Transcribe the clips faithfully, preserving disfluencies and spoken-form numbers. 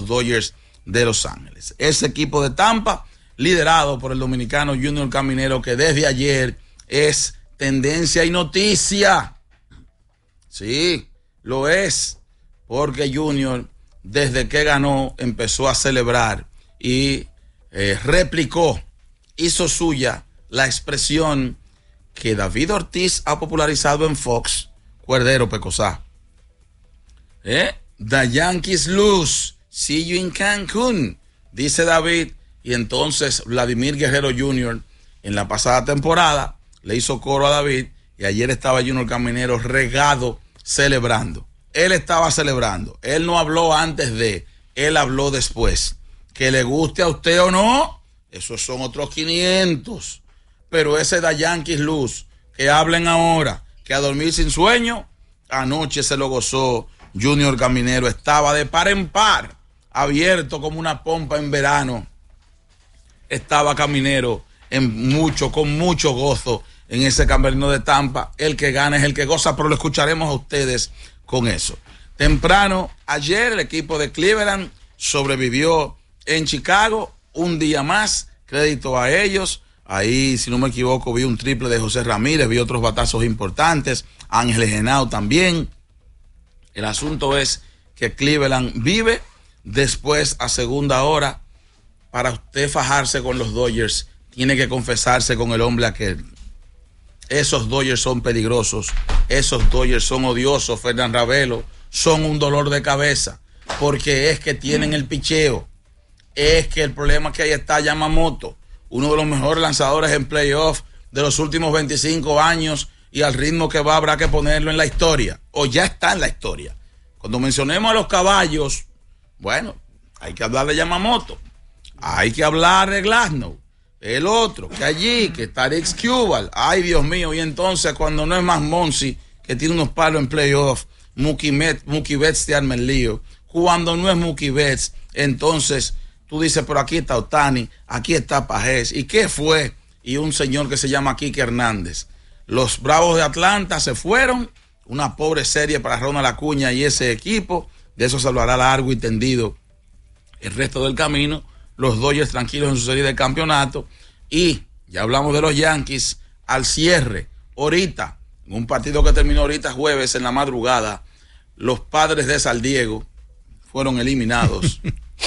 los Dodgers de Los Ángeles. Ese equipo de Tampa, liderado por el dominicano Junior Caminero, que desde ayer es tendencia y noticia. Sí, lo es, porque Junior, desde que ganó, empezó a celebrar y eh, replicó, hizo suya la expresión que David Ortiz ha popularizado en Fox, Cuerdero Pecosá. ¿Eh? The Yankees lose, see you in Cancún, dice David, y entonces Vladimir Guerrero junior en la pasada temporada le hizo coro a David, y ayer estaba Junior Caminero regado celebrando. Él estaba celebrando, él no habló antes de, él habló después. Que le guste a usted o no, esos son otros quinientos, pero ese da Yankees Luz, que hablen ahora, que a dormir sin sueño, anoche se lo gozó Junior Caminero, estaba de par en par, abierto como una pompa en verano, estaba Caminero en mucho, con mucho gozo en ese camerino de Tampa. El que gana es el que goza, pero lo escucharemos a ustedes con eso. Temprano, ayer el equipo de Cleveland sobrevivió en Chicago, un día más, crédito a ellos. Ahí, si no me equivoco, vi un triple de José Ramírez, vi otros batazos importantes, Ángel Genao también. El asunto es que Cleveland vive. Después, a segunda hora, para usted fajarse con los Dodgers, tiene que confesarse con el hombre aquel. Esos Dodgers son peligrosos, esos Dodgers son odiosos, Fernán Ravelo, son un dolor de cabeza, porque es que tienen el picheo, es que el problema que ahí está Yamamoto, uno de los mejores lanzadores en playoff de los últimos veinticinco años, y al ritmo que va habrá que ponerlo en la historia, o ya está en la historia. Cuando mencionemos a los caballos, bueno, hay que hablar de Yamamoto, hay que hablar de Glasnow, el otro, que allí, que está Alex Kubal, ay Dios mío, y entonces cuando no es más Monsi, que tiene unos palos en playoff, Mookie, Met, Mookie Betts te arma el lío, cuando no es Mookie Betts, entonces tú dices, pero aquí está Ohtani, aquí está Pajés, ¿y qué fue? Y un señor que se llama Kike Hernández. Los Bravos de Atlanta se fueron, una pobre serie para Ronald Acuña y ese equipo, de eso se hablará largo y tendido el resto del camino. Los Dodgers tranquilos en su serie de campeonato, y ya hablamos de los Yankees al cierre, ahorita, en un partido que terminó ahorita jueves en la madrugada, los Padres de San Diego fueron eliminados.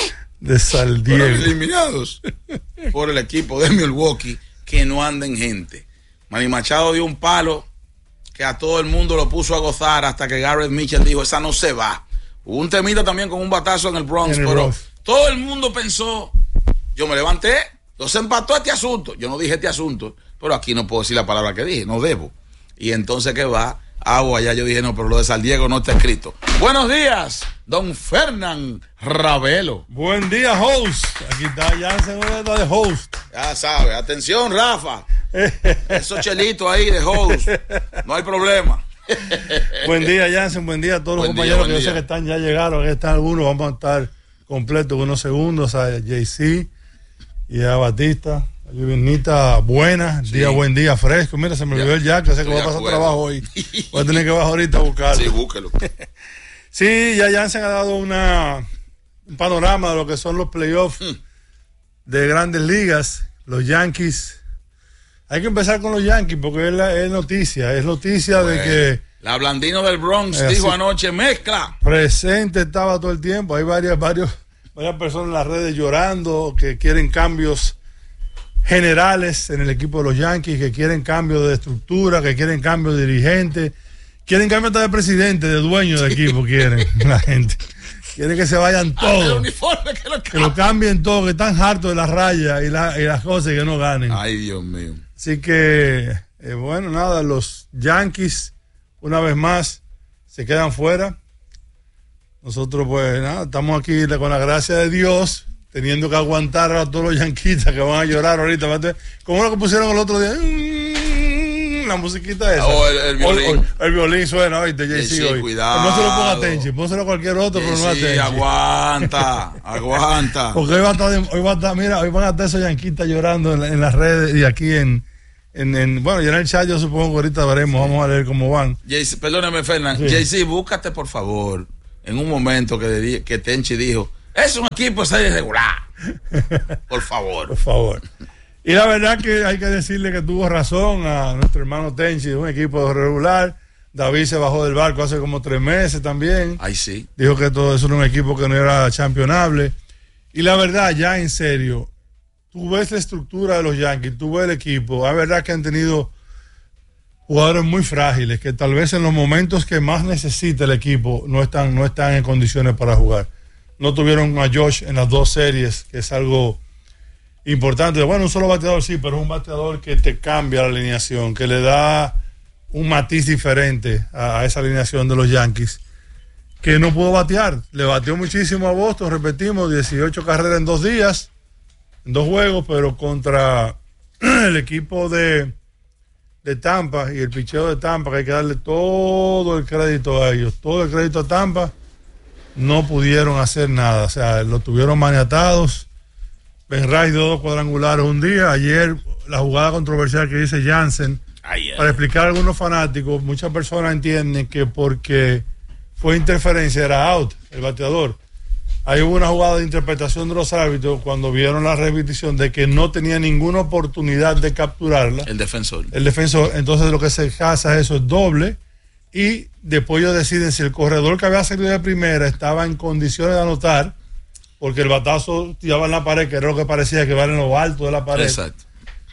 De San Diego. Fueron eliminados por el equipo de Milwaukee, que no anda en gente. Manny Machado dio un palo que a todo el mundo lo puso a gozar hasta que Garrett Mitchell dijo, esa no se va. Hubo un temita también con un batazo en el Bronx, en el pero Bronx. Todo el mundo pensó, yo me levanté, entonces empató este asunto. Yo no dije este asunto, pero aquí no puedo decir la palabra que dije, no debo. Y entonces, ¿qué va? Agua, ya yo dije, no, pero lo de San Diego no está escrito. Buenos días, don Fernán Ravelo. Buen día, host. Aquí está Jansen de host. Ya sabe, atención, Rafa. Esos chelitos ahí de host, no hay problema. Buen día, Jansen, buen día a todos buen los compañeros día, que yo sé que están, ya llegaron, aquí están algunos, vamos a estar completos con unos segundos, a J C y a Batista, a Vivinita, buena, sí. Día, buen día, fresco, mira, se me olvidó el jack, sé que voy a pasar trabajo hoy, voy a tener que bajar ahorita a buscarlo. Sí, búsquelo. Sí, ya Jansen ha dado una, un panorama de lo que son los playoffs hmm. de grandes ligas, los Yankees. Hay que empezar con los Yankees porque es, la, es noticia, es noticia bueno, de que... La Blandino del Bronx dijo así, anoche, mezcla. Presente estaba todo el tiempo, hay varias, varios, varias personas en las redes llorando que quieren cambios generales en el equipo de los Yankees, que quieren cambios de estructura, que quieren cambios de dirigentes, quieren cambios hasta de presidente, de dueño de equipo, quieren la gente. Quieren que se vayan todos. Uniforme, que, lo que lo cambien todo, que están hartos de las rayas y, la, y las cosas que no ganen. Ay, Dios mío. Así que, eh, bueno, nada, los Yankees, una vez más, se quedan fuera. Nosotros, pues, nada, estamos aquí con la gracia de Dios, teniendo que aguantar a todos los yanquistas que van a llorar ahorita. Como lo que pusieron el otro día, la musiquita esa. Oh, el, el violín. O, o, el violín suena, oíste, J C, sí, hoy. Cuidado. No se lo ponga atención, pónselo a cualquier otro, pero no atención. aguanta, aguanta. Porque hoy va a estar, hoy va a estar, mira, hoy van a estar esos yanquistas llorando en, en las redes y aquí en, en, en, bueno, y en el chat yo supongo que ahorita veremos, sí. Vamos a ver cómo van. Perdóname, Fernán, sí. J C, búscate por favor, en un momento que, que Tenchi dijo, Es un equipo de serie regular. Por favor. Por favor. Y la verdad que hay que decirle que tuvo razón a nuestro hermano Tenchi, de un equipo regular. David se bajó del barco hace como tres meses también. Ay, sí. Dijo que todo eso era un equipo que no era championable. Y la verdad, ya en serio, tú ves la estructura de los Yankees, tú ves el equipo. La verdad que han tenido jugadores muy frágiles, que tal vez en los momentos que más necesita el equipo no están, no están en condiciones para jugar. No tuvieron a Josh en las dos series, que es algo importante. Bueno, un solo bateador sí, pero es un bateador que te cambia la alineación, que le da un matiz diferente a, a esa alineación de los Yankees, que no pudo batear. Le bateó muchísimo a Boston, repetimos, dieciocho carreras en dos días, en dos juegos, pero contra el equipo de, de Tampa y el picheo de Tampa, que hay que darle todo el crédito a ellos, todo el crédito a Tampa, no pudieron hacer nada. O sea, lo tuvieron maniatados. Ben Rice dio dos cuadrangulares un día. Ayer, la jugada controversial que dice Jansen, Ay, para explicar a algunos fanáticos, muchas personas entienden que porque fue interferencia era out, el bateador. Ahí hubo una jugada de interpretación de los árbitros cuando vieron la repetición de que no tenía ninguna oportunidad de capturarla. El defensor. El defensor. Entonces lo que se casa eso es doble y después ellos deciden si el corredor que había salido de primera estaba en condiciones de anotar, porque el batazo tiraba en la pared, que era lo que parecía que iba en lo alto de la pared. Exacto.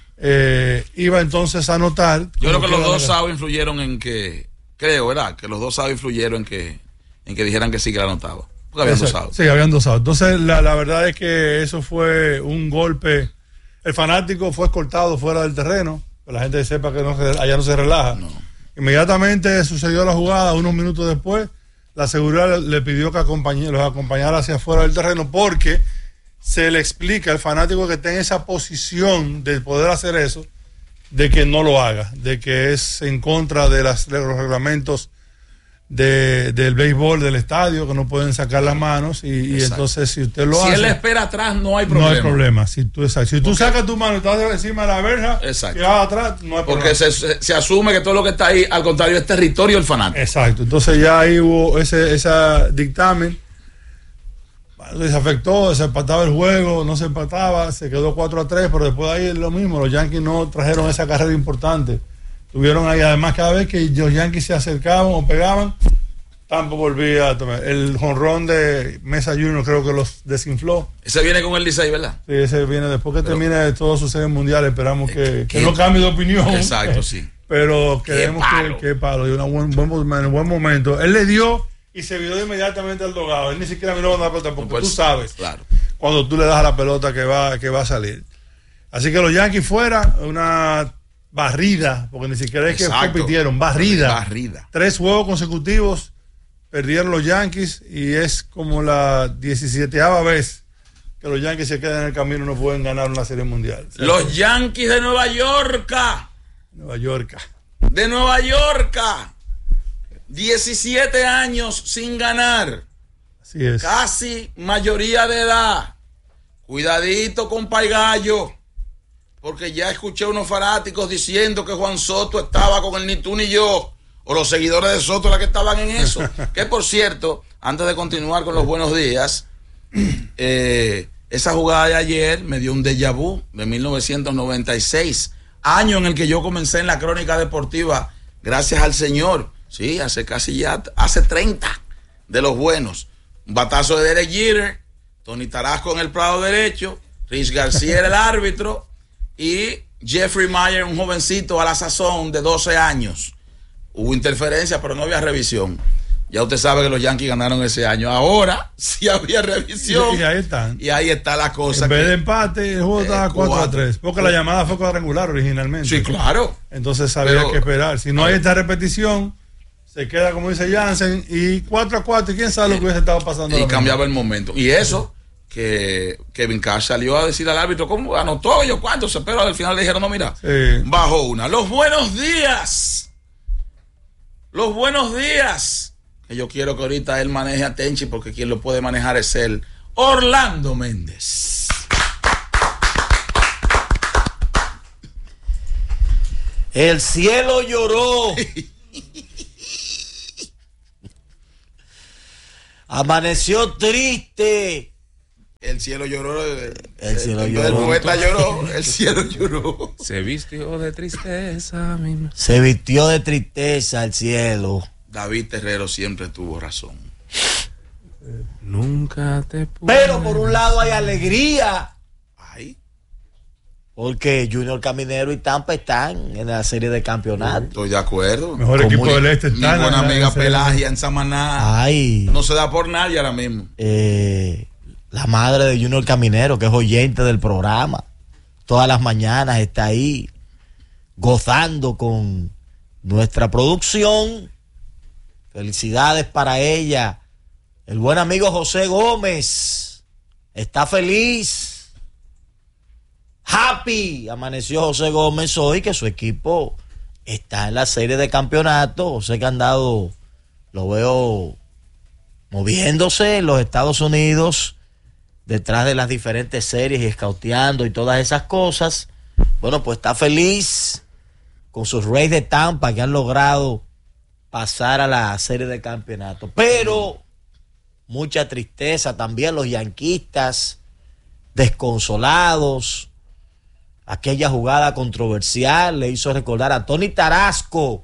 Eh, iba entonces a anotar. Yo creo que los dos sábados influyeron en que, creo, ¿verdad? Que los dos sábados influyeron en que, en que dijeran que sí que la anotaba. Porque habían dos sábados. Sí, habían dos sábados. Entonces, la, la verdad es que eso fue un golpe. El fanático fue escoltado fuera del terreno, que la gente sepa que no se, allá no se relaja. No. Inmediatamente sucedió la jugada, unos minutos después, la seguridad le, le pidió que acompañe, los acompañara hacia afuera del terreno, porque se le explica al fanático que esté en esa posición de poder hacer eso, de que no lo haga, de que es en contra de, las, de los reglamentos de, del béisbol del estadio, que no pueden sacar las manos, y, y entonces si usted lo si hace... Si él espera atrás, no hay problema. No hay problema. Si tú, si tú sacas tu mano y estás encima de la verja, exacto, y vas atrás, no hay problema. Porque se, se, se asume que todo lo que está ahí, al contrario, es territorio del fanático. Exacto. Entonces ya ahí hubo ese, ese dictamen. Se afectó, se empataba el juego, no se empataba, se quedó cuatro a tres, pero después de ahí es lo mismo. Los Yankees no trajeron esa carrera importante. Tuvieron ahí, además, cada vez que los Yankees se acercaban o pegaban, Tampa volvía a tomar. El jonrón de Mesa Junior creo que los desinfló. Ese viene con el Licey, ¿verdad? Sí, ese viene después que pero, termine de todas sus series mundiales. Esperamos que, que no cambie de opinión. Exacto, sí. Pero queremos que, que palo, y un buen, buen, buen, buen momento. Él le dio y se viró inmediatamente al dogado. Él ni siquiera miró con la pelota, porque pues, tú sabes, claro, cuando tú le das a la pelota que va, que va a salir. Así que los Yankees fuera, una barrida, porque ni siquiera es que compitieron, barrida. barrida. Tres juegos consecutivos perdieron los Yankees y es como la diecisiete vez que los Yankees se quedan en el camino y no pueden ganar una serie mundial. Los Yankees de Nueva York. Nueva York. De Nueva York. diecisiete años sin ganar. Así es. Casi mayoría de edad. Cuidadito con Paigallo, porque ya escuché unos fanáticos diciendo que Juan Soto estaba con el ni tú ni yo, o los seguidores de Soto los que estaban en eso. Que por cierto, antes de continuar con los buenos días, eh, esa jugada de ayer me dio un déjà vu de mil novecientos noventa y seis, año en el que yo comencé en la crónica deportiva, gracias al Señor. Sí, hace casi ya, hace treinta de los buenos. Un batazo de Derek Jeter, Tony Tarasco en el prado derecho, Rich García era el árbitro y Jeffrey Meyer, un jovencito a la sazón de doce años. Hubo interferencia, pero no había revisión. Ya usted sabe que los Yankees ganaron ese año. Ahora sí había revisión. Y, y ahí están. Y ahí está la cosa. En vez de empate, el juego estaba cuatro a tres. Porque la llamada fue cuadrangular originalmente. Sí, claro. Entonces había pero, que esperar. Si no hay esta repetición, se queda como dice Jansen, y cuatro a cuatro, y quién sabe lo que hubiese estado pasando. Y cambiaba el momento. Y eso, que Kevin Cash salió a decir al árbitro, ¿cómo anotó yo cuánto? Pero al final le dijeron, no, mira, sí, bajo una. Los buenos días. Los buenos días. Que yo quiero que ahorita él maneje a Tenchi, porque quien lo puede manejar es él. Orlando Méndez. El cielo lloró. Amaneció triste El cielo lloró. El, el cielo el, lloró. El poeta lloró. El cielo lloró. Se vistió de tristeza. Mi... Se vistió de tristeza el cielo. David Terrero siempre tuvo razón. Nunca te pude... Pero por un lado hay alegría. Ay. Porque Junior Caminero y Tampa están en la serie de campeonatos. Estoy de acuerdo. Mejor equipo muy, del este Mi está. buena en la- amiga en la- Pelagia en Samaná. Ay. No se da por nadie ahora mismo. Eh, la madre de Junior Caminero, que es oyente del programa, todas las mañanas está ahí gozando con nuestra producción. Felicidades para ella. El buen amigo José Gómez está feliz. Happy amaneció José Gómez hoy que su equipo está en la serie de campeonato. José que ha andado, lo veo moviéndose en los Estados Unidos detrás de las diferentes series y escauteando y todas esas cosas. Bueno, pues está feliz con sus Rays de Tampa que han logrado pasar a la serie de campeonato. Pero mucha tristeza también los yanquistas desconsolados. Aquella jugada controversial le hizo recordar a Tony Tarasco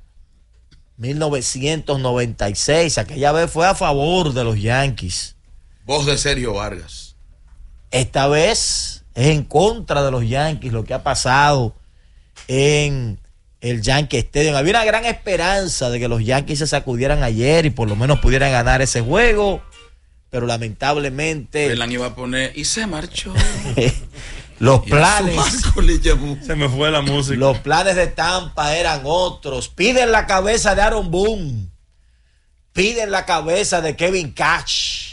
mil novecientos noventa y seis, aquella vez fue a favor de los Yankees. Voz de Sergio Vargas. Esta vez es en contra de los Yankees lo que ha pasado en el Yankee Stadium. Había una gran esperanza de que los Yankees se sacudieran ayer y por lo menos pudieran ganar ese juego, pero lamentablemente Velan iba a poner y se marchó. los Y a su planes barco le llamó. Se me fue la música. los planes de Tampa eran otros. Piden la cabeza de Aaron Boone, piden la cabeza de Kevin Cash.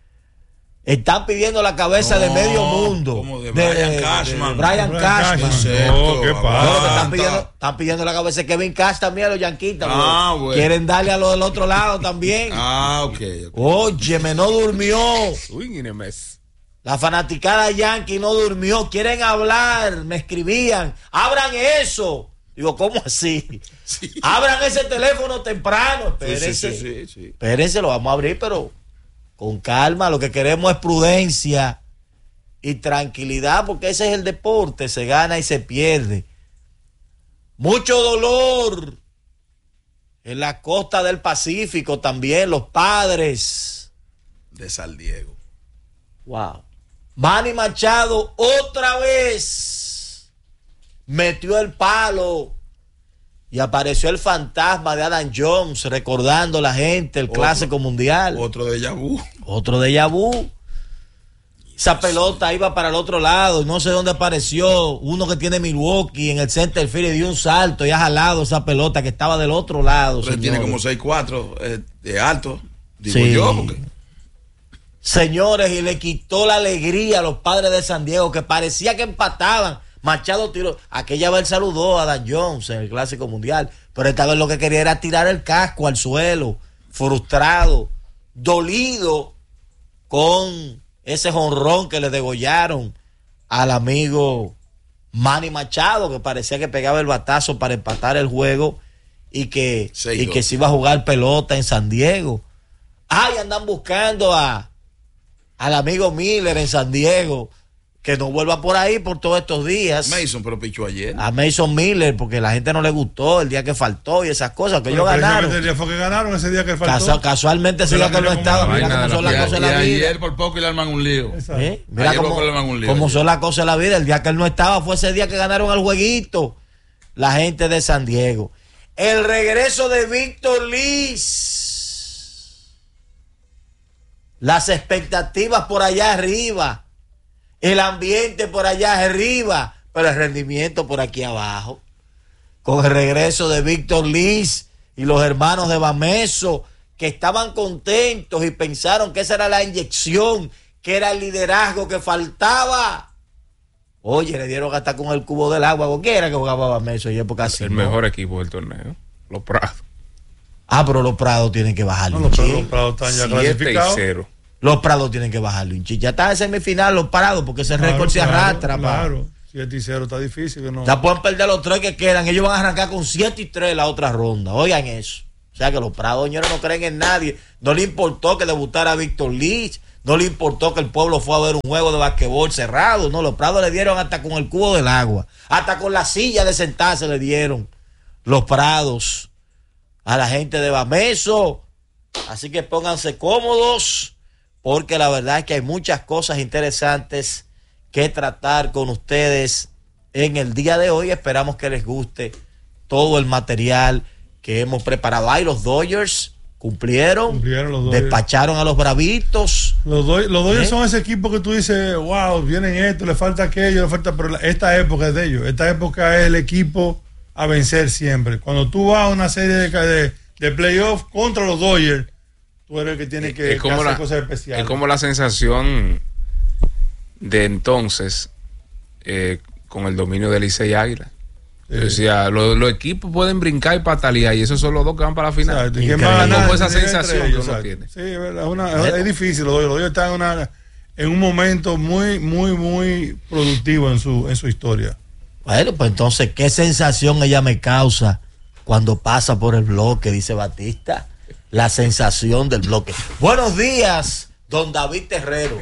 Están pidiendo la cabeza No, de medio mundo. como de Brian Cashman. de Brian Brian Cashman. Cashman. No, No, ¿qué No, pasa? lo que están Aguanta. pidiendo, están pidiendo la cabeza de Kevin Cash también a los yanquistas. Ah, bro. bueno. Quieren darle a los del otro lado también. Ah, ok. ok. Óyeme, no durmió. Swing in a mess. La fanaticada yankee no durmió. Quieren hablar. Me escribían. Abran eso. Digo, ¿cómo así? Sí. Abran ese teléfono temprano. Sí, sí, Espérense. sí, sí, sí. Espérense, lo vamos a abrir, pero con calma. Lo que queremos es prudencia y tranquilidad, porque ese es el deporte. Se gana y se pierde. Mucho dolor en la costa del Pacífico también. Los Padres. De San Diego. Wow. Manny Machado otra vez metió el palo y apareció el fantasma de Adam Jones recordando a la gente el Otro- Clásico Mundial. Otro de Yabú. Otro déjà vu. Esa pelota iba para el otro lado, no sé dónde apareció uno que tiene Milwaukee en el center field y dio un salto y ha jalado esa pelota que estaba del otro lado. Pero él tiene señores. como seis cuatro eh, de alto. Digo Sí. yo, porque Señores, y le quitó la alegría a los Padres de San Diego, que parecía que empataban. Machado tiró. Aquella vez saludó a Dan Jones en el Clásico Mundial, pero esta vez lo que quería era tirar el casco al suelo, frustrado, dolido con ese jonrón que le degollaron al amigo Manny Machado, que parecía que pegaba el batazo para empatar el juego y que, Seis, y dos. que se iba a jugar pelota en San Diego. Ay, andan buscando a al amigo Miller en San Diego, que no vuelva por ahí por todos estos días. Mason, pero pichó ayer. A Mason Miller, porque la gente no le gustó el día que faltó y esas cosas, que Pero ellos precisamente ganaron. el día fue que ganaron ese día que faltó. Casu- casualmente ese Yo día la que no quería estaba, como mira vaina cómo de son la las Y, cosas de y la vida. ayer por poco y le arman un lío. Exacto. ¿Eh? Mira Ayer cómo, loco le mandan un lío cómo ayer. son las cosas de la vida. El día que él no estaba fue ese día que ganaron el jueguito la gente de San Diego. El regreso de Víctor Liz. Las expectativas por allá arriba. El ambiente por allá arriba. Pero el rendimiento por aquí abajo. Con el regreso de Víctor Liz y los hermanos de Bameso, que estaban contentos y pensaron que esa era la inyección, que era el liderazgo que faltaba. Oye, le dieron hasta con el cubo del agua. ¿Qué era que jugaba Bameso en época así? El ¿no? mejor equipo del torneo. Los Prados. Ah, pero los Prados tienen que bajarlo No, un los Prados- chin. los Prados están ya siete y clasificados. cero. Los Prados tienen que bajarlo un chin. Ya están en semifinal los Prados porque ese Claro, récord se claro, arrastra. pa. Claro, siete y cero está difícil. Que no. Ya pueden perder los tres que quedan. Ellos van a arrancar con siete y tres la otra ronda. Oigan eso. O sea que los Prados, señores, no creen en nadie. No le importó que debutara Víctor Liz. No le importó que el pueblo fue a ver un juego de basquetbol cerrado. No, los Prados le dieron hasta con el cubo del agua. Hasta con la silla de sentarse le dieron los Prados a la gente de Bameso. Así que pónganse cómodos, porque la verdad es que hay muchas cosas interesantes que tratar con ustedes en el día de hoy. Esperamos que les guste todo el material que hemos preparado. Ay, los Dodgers cumplieron, Cumplieron los Dodgers. despacharon a los Bravitos. Los, do los Dodgers ¿Eh? son ese equipo que tú dices, wow, vienen esto, le falta aquello, le falta, pero la, esta época es de ellos. Esta época es el equipo a vencer siempre. Cuando tú vas a una serie de, de, de playoffs contra los Dodgers, tú eres el que tiene que, es como que hacer la, cosas especiales. Es como la sensación de entonces eh, con el dominio de Licey Águila. Sí. Yo decía, los, los equipos pueden brincar y patalear y esos son los dos que van para la final. Exacto. ¿Y quién Increíble. va a ganar? Como esa Entre sensación ellos, que uno exacto. tiene. Sí, es, verdad, una, es, es difícil. Los Dodgers, los Dodgers están en, una, en un momento muy, muy, muy productivo en su, en su historia. Bueno, pues entonces, ¿qué sensación ella me causa cuando pasa por el bloque? Dice Batista. La sensación del bloque. Buenos días, don David Terrero.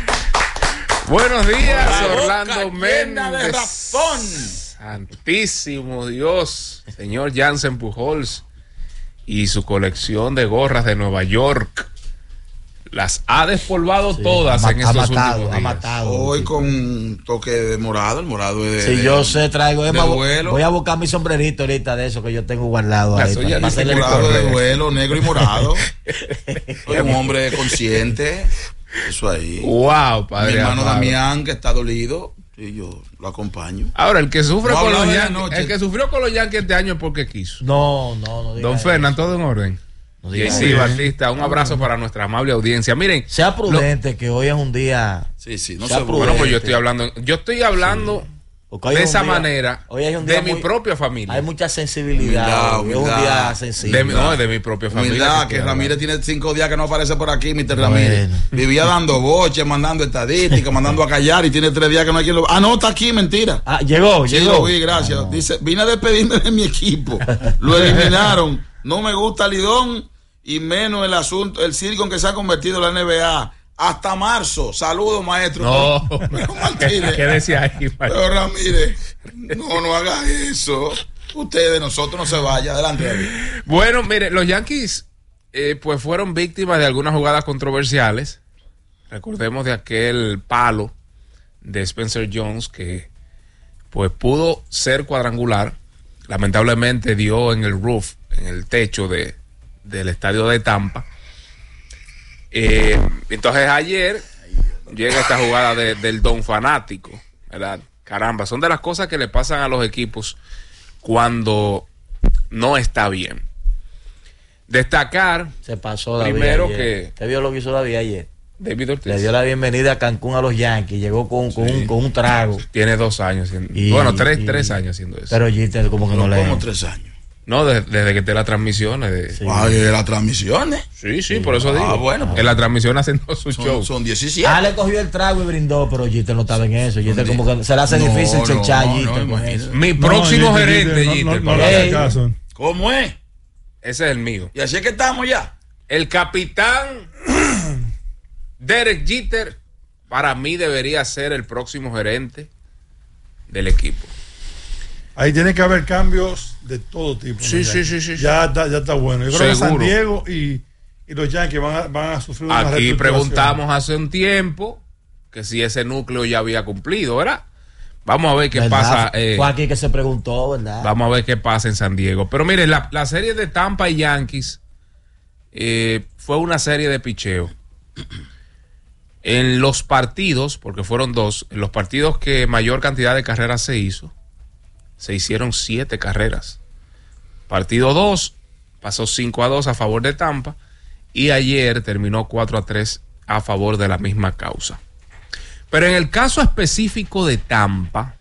Buenos días, La boca Orlando llena de Méndez. razón. Santísimo Dios, señor Jansen Pujols y su colección de gorras de Nueva York. Las ha despolvado Sí, todas ha, en ha estos matado, últimos ha días. matado. Hoy con un toque de morado, el morado es de. Si de- yo sé, traigo. Es de más, duelo. voy a buscar mi sombrerito ahorita de eso que yo tengo guardado La ahí. suya para dice hacerle el morado de correo. duelo, negro y morado. Soy un hombre consciente. Eso ahí. Wow, padre. Mi hermano amado. Damián, que está dolido, y yo lo acompaño. Ahora, el que sufre No con los hablaba de Yankees, anoche. el que sufrió con los Yankees este año es porque quiso. No, no, no diga Don eso. Fernando, todo en orden. No Y diga sí, eso. Batista, un abrazo para nuestra amable audiencia. Miren, Sea prudente, que hoy es un día. Sí, sí, no Sea se prudente. bueno, pues yo estoy hablando, yo estoy hablando Porque hoy de es un esa día- manera hoy es un día de mi muy- propia familia. Hay mucha sensibilidad. Humildad, hoy es un humildad. día sensible. De mi- no, de mi propia familia. Humildad, estoy que hablando. Ramírez tiene cinco días que no aparece por aquí, mister Bueno. Ramírez. Vivía dando boches, mandando estadísticas, mandando a callar y tiene tres días que no hay quien lo. Ah, no, está aquí, mentira. Ah, llegó, Sí, llegó. lo vi, gracias. Ah, no. Dice, vine a despedirme de mi equipo. Lo eliminaron. No me gusta Lidón y menos el asunto, el circo en que se ha convertido la N B A. Hasta marzo. Saludos, maestro. No, Pero ¿qué, Martínez. qué decía ahí? Pero Ramírez, no, no haga eso. Usted de nosotros no se vaya. Adelante, David. Bueno, mire, los Yankees eh, pues fueron víctimas de algunas jugadas controversiales. Recordemos de aquel palo de Spencer Jones que pues pudo ser cuadrangular. Lamentablemente dio en el roof, en el techo de, del estadio de Tampa. Eh, entonces ayer llega esta jugada de, del don fanático, ¿verdad? Caramba, son de las cosas que le pasan a los equipos cuando no está bien. Destacar Se pasó David primero ayer. que ¿Usted vio lo que hizo David ayer? David Ortiz Le dio la bienvenida a Cancún a los Yankees. Llegó con, con, un, con un trago. tiene dos años, haciendo, Y- bueno, tres, y- tres años haciendo eso. Pero Jeter como que no, No, le... como tres años. no, de- desde que te las transmisiones. De, Sí. Ay, de las transmisiones. sí, sí, por eso Ah, digo. bueno. En la transmisión haciendo su show. Son, son diecisiete. Ah, le cogió el trago y brindó, pero Jeter no estaba en eso. Jeter como que se le hace No, difícil no, chechar a no, Jeter con imagínate. eso. Mi No, próximo Jeter, gerente, no, Jeter, no, no, para- le haga Ey. caso. ¿Cómo es? ese es el mío. Y así es que estamos ya. El capitán Derek Jeter, para mí debería ser el próximo gerente del equipo. Ahí tiene que haber cambios de todo tipo. Sí, ¿no? sí, Ya- sí, sí, Ya, está, ya está bueno. Yo creo que San Seguro. Diego y, y los Yankees van a, van a sufrir una Aquí reestructuración. preguntamos hace un tiempo que si ese núcleo ya había cumplido, ¿verdad? Vamos a ver qué ¿Verdad? pasa. eh, Fue aquí que se preguntó, ¿verdad? Vamos a ver qué pasa en San Diego. Pero miren, la, la serie de Tampa y Yankees eh, fue una serie de picheo. En los partidos, porque fueron dos, en los partidos que mayor cantidad de carreras se hizo, se hicieron siete carreras. Partido dos pasó cinco a dos a favor de Tampa y ayer terminó cuatro a tres a favor de la misma causa. Pero en el caso específico de Tampa,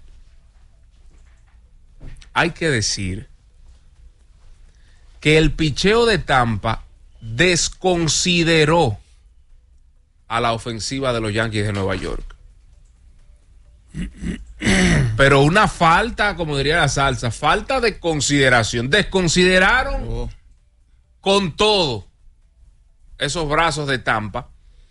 hay que decir que el picheo de Tampa desconsideró a la ofensiva de los Yankees de Nueva York. Pero una falta, como diría la salsa, falta de consideración. Desconsideraron Oh. con todo esos brazos de Tampa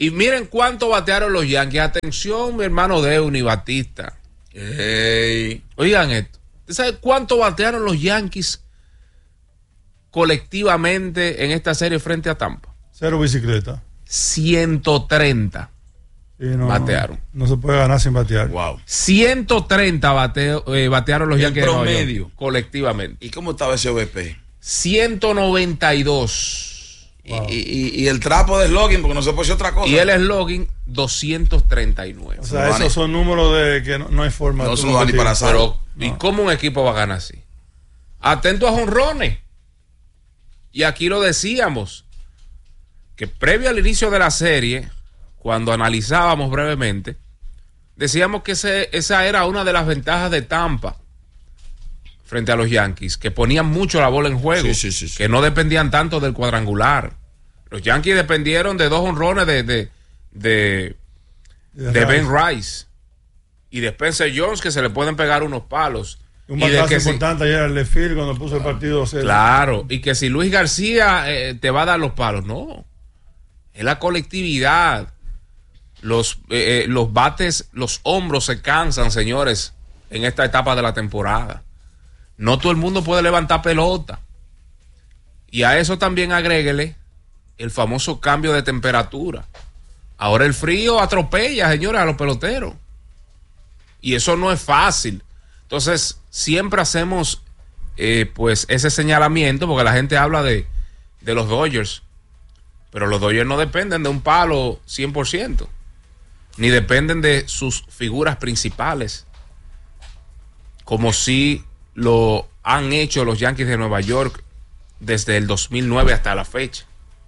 Y miren cuánto batearon los Yankees. Atención, mi hermano Deuni Batista. Hey. Oigan esto. ¿Usted sabe cuánto batearon los Yankees colectivamente en esta serie frente a Tampa? Cero bicicleta. ciento treinta Sí, no, batearon. No, no se puede ganar sin batear. Wow. ciento treinta bateo, eh, batearon los El Yankees de Nueva York, promedio. colectivamente. ¿Y cómo estaba ese O V P? ciento noventa y dos. Wow. Y, y, y el trapo de slogan, porque no se puede hacer otra cosa. Y el slogan doscientos treinta y nueve. O sea, No, ni- esos son números de que no, no hay forma No de se tú nos da ni competir. para asar. Pero, ¿y No. cómo un equipo va a ganar así? Atento a jonrones. Y aquí lo decíamos, que previo al inicio de la serie, cuando analizábamos brevemente, decíamos que ese, esa era una de las ventajas de Tampa frente a los Yankees, que ponían mucho la bola en juego, Sí, sí, sí, sí. que no dependían tanto del cuadrangular. Los Yankees dependieron de dos jonrones de, de, de, de Ben Rice y de Spencer Jones, que se le pueden pegar unos palos. Un Y de batazo que si- importante ayer al left field cuando puso el partido cero. Claro, y que si Luis García eh, te va a dar los palos, no. Es la colectividad. Los, eh, eh, los bates, los hombros se cansan, señores, en esta etapa de la temporada. No todo el mundo puede levantar pelota. Y a eso también agréguele el famoso cambio de temperatura. Ahora el frío atropella, señores, a los peloteros. Y eso no es fácil. Entonces, siempre hacemos eh, pues ese señalamiento, porque la gente habla de, de los Dodgers. Pero los Dodgers no dependen de un palo cien por ciento. Ni dependen de sus figuras principales. Como si lo han hecho los Yankees de Nueva York desde el dos mil nueve hasta la fecha.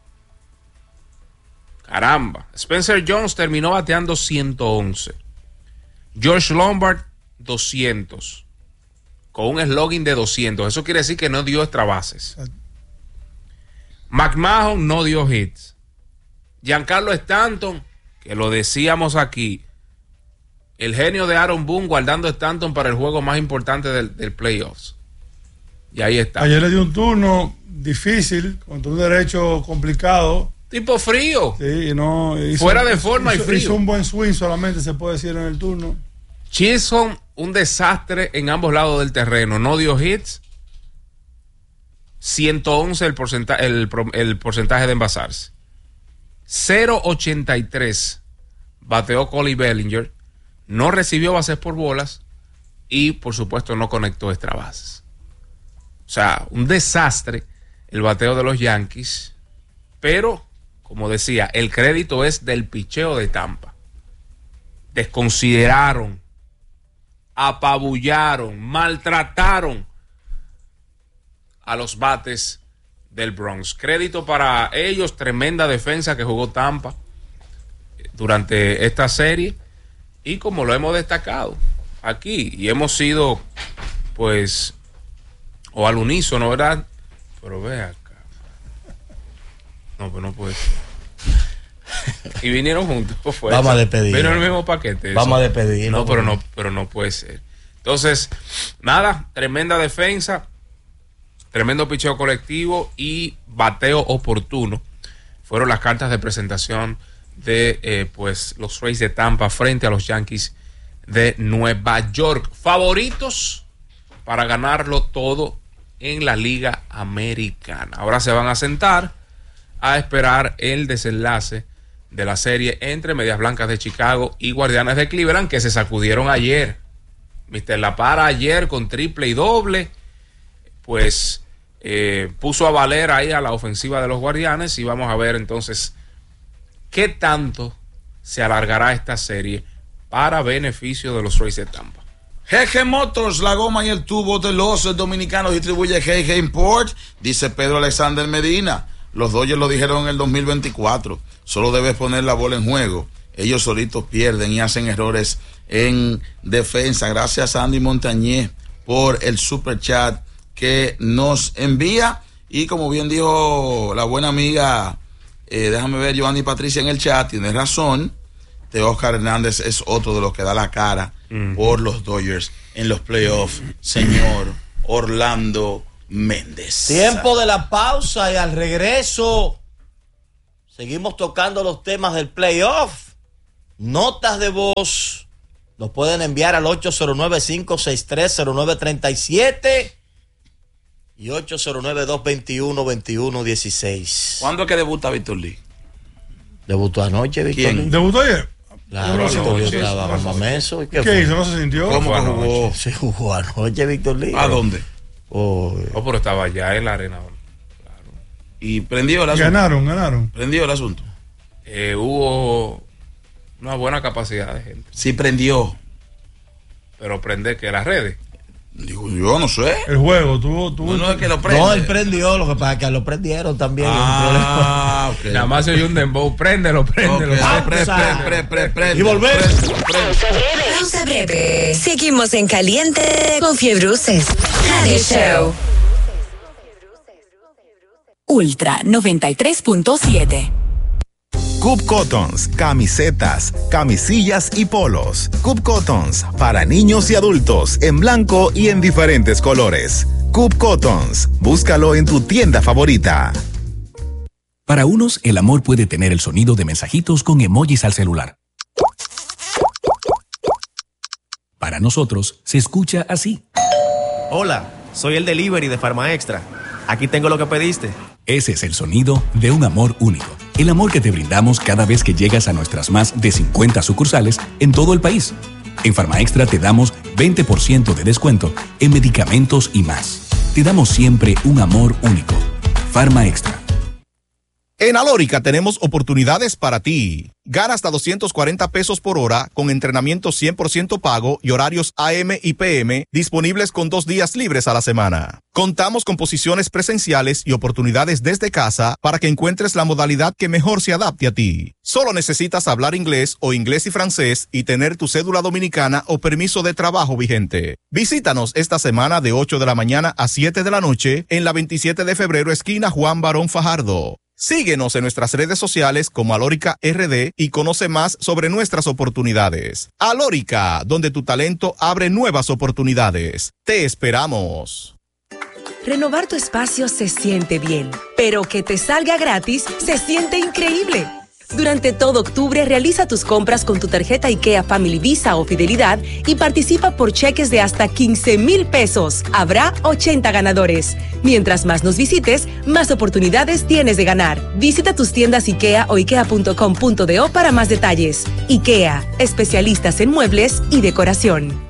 Caramba. Spencer Jones terminó bateando ciento once. George Lombard, doscientos. Con un slogan de doscientos. Eso quiere decir que no dio extra bases. McMahon no dio hits. Giancarlo Stanton, que lo decíamos aquí, el genio de Aaron Boone guardando a Stanton para el juego más importante del, del playoffs. Y ahí está. Ayer le dio un turno difícil, contra un derecho complicado. Tipo frío. Sí, y no, hizo, Fuera de forma y hizo, frío. Hizo un buen swing, solamente se puede decir en el turno. Chisholm, un desastre en ambos lados del terreno. No dio hits. ciento once el porcentaje, el, el porcentaje de envasarse. cero ochenta y tres bateó Cody Bellinger. No recibió bases por bolas. Y por supuesto no conectó extra bases. O sea, un desastre el bateo de los Yankees. Pero, como decía, el crédito es del picheo de Tampa. Desconsideraron, apabullaron, maltrataron a los bates del Bronx. Crédito para ellos, tremenda defensa que jugó Tampa durante esta serie. Y como lo hemos destacado aquí, y hemos sido, pues, o al unísono, ¿verdad? Pero ve acá. No, pues no puede ser. Y vinieron juntos. Fue Vamos eso. a despedir. Vino en el mismo paquete. eso. Vamos a despedir. No, pero no, pero no puede ser. Entonces, nada, tremenda defensa, tremendo picheo colectivo y bateo oportuno. Fueron las cartas de presentación de eh, pues los Rays de Tampa frente a los Yankees de Nueva York. Favoritos para ganarlo todo en la Liga Americana. Ahora se van a sentar a esperar el desenlace de la serie entre Medias Blancas de Chicago y Guardianes de Cleveland, que se sacudieron ayer. mister La Para ayer con triple y doble, pues eh, puso a valer ahí a la ofensiva de los Guardianes, y vamos a ver entonces qué tanto se alargará esta serie para beneficio de los Rays de Tampa. G G Motors, la goma y el tubo de los dominicanos, distribuye G G Import, dice Pedro Alexander Medina. Los Dodgers lo dijeron en el dos mil veinticuatro. Solo debes poner la bola en juego. Ellos solitos pierden y hacen errores en defensa. Gracias a Andy Montañez por el super chat que nos envía. Y como bien dijo la buena amiga, eh, déjame ver, Giovanni Patricia en el chat, tiene razón. Teóscar Hernández es otro de los que da la cara uh-huh. por los Dodgers en los playoffs, señor Orlando Méndez. Tiempo de la pausa, y al regreso Seguimos tocando los temas del playoff. Notas de voz. Nos pueden enviar al ocho cero nueve, cinco seis tres, cero nueve tres siete y ocho cero nueve, dos dos uno, dos uno uno seis. ¿Cuándo es que debuta Víctor Lee? Debutó anoche, Víctor ¿Quién? Lee. ¿Debutó ayer? Claro, No, Víctor no, Lee sí, estaba no, con Mameso. ¿Y qué, ¿Qué fue? hizo? ¿No se sintió? ¿Cómo que jugó? Sí, jugó anoche, Víctor Lee. ¿A dónde? Oh, Oh, pero estaba allá en la arena. Y prendió el asunto. Ganaron, ganaron. Prendió el asunto. Eh, hubo una buena capacidad de gente. Sí, prendió. Pero prende que las redes. Digo, yo no sé. El juego, tuvo... tuvo No, no es que lo prende. no, él prendió, lo que pasa es que lo prendieron también. Ah, ok. Nada más se oye un dembow. Préndelo, préndelo. Ok, Pausa. pre, pre, pre, pre, pre, Y volvemos. prende, prende. Pausa breve. Seguimos en caliente con Fiebruces. Radio Show. Ultra noventa y tres punto siete. Coop Cottons, camisetas, camisillas y polos. Coop Cottons, para niños y adultos, en blanco y en diferentes colores. Coop Cottons, búscalo en tu tienda favorita. Para unos, el amor puede tener el sonido de mensajitos con emojis al celular. Para nosotros, se escucha así. Hola, soy el delivery de Farma Extra. Aquí tengo lo que pediste. Ese es el sonido de un amor único. El amor que te brindamos cada vez que llegas a nuestras más de cincuenta sucursales en todo el país. En Farma Extra te damos veinte por ciento de descuento en medicamentos y más. Te damos siempre un amor único. Farma Extra. En Alórica tenemos oportunidades para ti. Gana hasta doscientos cuarenta pesos por hora con entrenamiento cien por ciento pago y horarios A M y P M disponibles con dos días libres a la semana. Contamos con posiciones presenciales y oportunidades desde casa para que encuentres la modalidad que mejor se adapte a ti. Solo necesitas hablar inglés o inglés y francés y tener tu cédula dominicana o permiso de trabajo vigente. Visítanos esta semana de ocho de la mañana a siete de la noche en la veintisiete de febrero esquina Juan Barón Fajardo. Síguenos en nuestras redes sociales como Alórica R D y conoce más sobre nuestras oportunidades. Alórica, donde tu talento abre nuevas oportunidades. Te esperamos. Renovar tu espacio se siente bien, pero que te salga gratis se siente increíble. Durante todo octubre realiza tus compras con tu tarjeta IKEA Family Visa o Fidelidad y participa por cheques de hasta quince mil pesos. Habrá ochenta ganadores. Mientras más nos visites, más oportunidades tienes de ganar. Visita tus tiendas IKEA o ikea punto com punto do para más detalles. IKEA, especialistas en muebles y decoración.